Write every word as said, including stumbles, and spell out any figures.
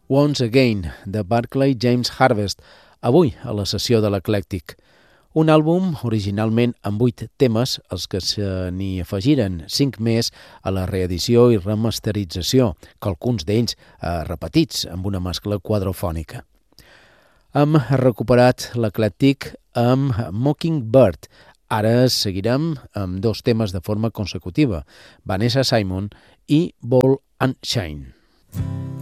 Once Again, de Barclay James Harvest, avui a la sessió de l'Eclèctic. Un àlbum originalment amb vuit temes, els que se n'hi afegiren cinc més a la reedició i remasterització, que alguns d'ells eh, repetits amb una mescla quadrofònica. Hem recuperat l'Eclèctic amb Mockingbird. Ara seguirem amb dos temes de forma consecutiva, Vanessa Simon i Ball and Chain.